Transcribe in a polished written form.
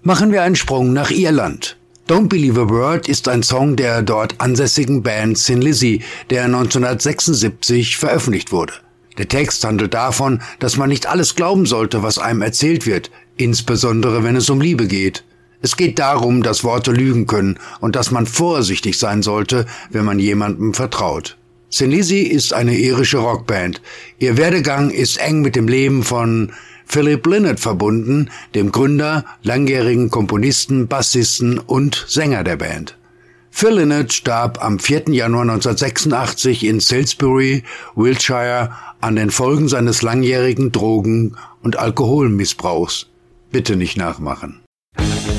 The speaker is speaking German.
Machen wir einen Sprung nach Irland. Don't Believe a Word ist ein Song der dort ansässigen Band Thin Lizzy, der 1976 veröffentlicht wurde. Der Text handelt davon, dass man nicht alles glauben sollte, was einem erzählt wird, insbesondere wenn es um Liebe geht. Es geht darum, dass Worte lügen können und dass man vorsichtig sein sollte, wenn man jemandem vertraut. Thin Lizzy ist eine irische Rockband. Ihr Werdegang ist eng mit dem Leben von Philip Lynott verbunden, dem Gründer, langjährigen Komponisten, Bassisten und Sänger der Band. Phil Lynott starb am 4. Januar 1986 in Salisbury, Wiltshire, an den Folgen seines langjährigen Drogen- und Alkoholmissbrauchs. Bitte nicht nachmachen.